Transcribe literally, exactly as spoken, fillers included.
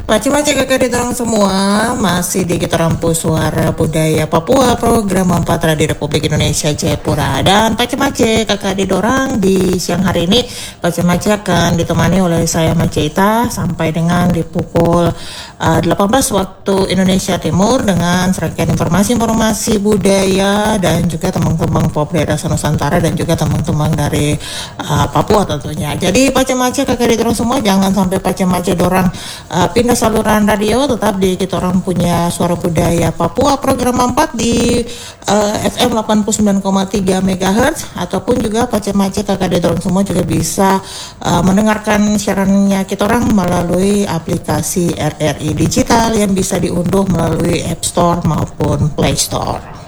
Macam-macam kakak di dorong semua masih di kita rampu suara budaya Papua program empat Radio Republik Indonesia Jayapura, dan macam-macam kakak di dorang di siang hari ini macam-macam akan ditemani oleh saya Maceita sampai dengan di pukul uh, delapan belas waktu Indonesia Timur dengan serangkaian informasi-informasi budaya dan juga teman-teman pop daerah Nusantara dan juga teman-teman dari uh, Papua tentunya. Jadi macam-macam kakak di dorong semua jangan sampai macam-macam dorang uh, pindah saluran radio, tetap di kita orang punya suara budaya Papua program empat di uh, F M delapan puluh sembilan koma tiga megahertz, ataupun juga macam-macam kakak di dorong semua juga bisa uh, mendengarkan siarannya kita orang melalui aplikasi R R I Digital yang bisa diunduh melalui App Store maupun Play Store.